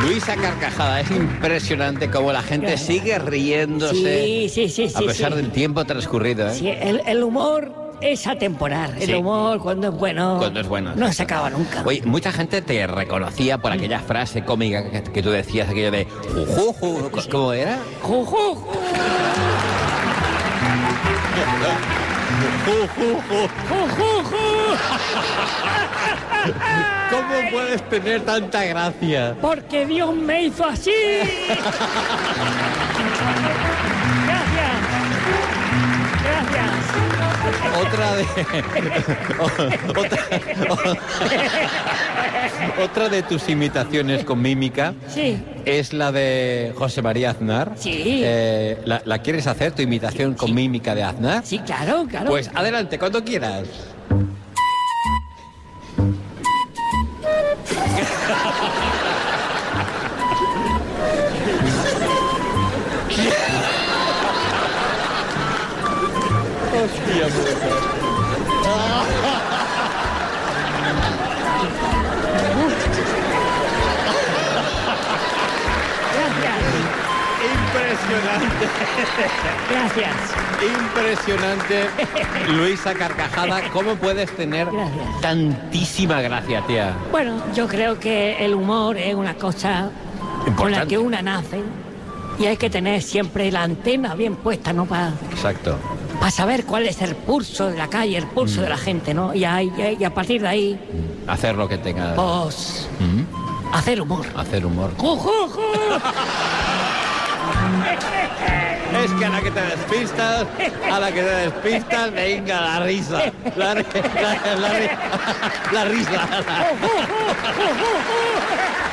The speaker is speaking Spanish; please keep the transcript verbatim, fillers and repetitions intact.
Luisa Carcajada, es impresionante cómo la gente sigue riéndose. Sí, sí, sí, sí. A pesar sí. del tiempo transcurrido, ¿eh? Sí, el, el humor es atemporal. El Sí. humor, cuando es bueno, Cuando es bueno, no exacto. se acaba nunca. Oye, mucha gente te reconocía por aquella frase cómica que, que tú decías, aquello de jujuju, ¿cómo era? Ju, ju, ju. Ju, ju, ju. ¿Cómo puedes tener tanta gracia? Porque Dios me hizo así. Gracias. Gracias. Otra de... otra, otra de tus imitaciones con mímica Sí. es la de José María Aznar. Sí. Eh, ¿la, la quieres hacer, tu imitación con mímica de Aznar? Sí, claro, claro. Pues adelante, cuando quieras. Hostia puta. Impresionante. Gracias. Impresionante. Luisa Carcajada, ¿cómo puedes tener Gracias. tantísima gracia, tía? Bueno, yo creo que el humor es una cosa con la Importante. que una nace y hay que tener siempre la antena bien puesta, ¿no? Para Exacto. saber cuál es el pulso de la calle, el pulso de la gente, ¿no? Y, ahí- y a partir de ahí, Hacer lo que tenga. pues, Mm, hacer humor. Hacer humor. ¡Ju, ju, ju! Es que a la que te despistas, a la que te despistas, venga, la risa. La, ri- la, la ri- la risa. ¡Ju, ju, ju! ¡Ju, ju, ju!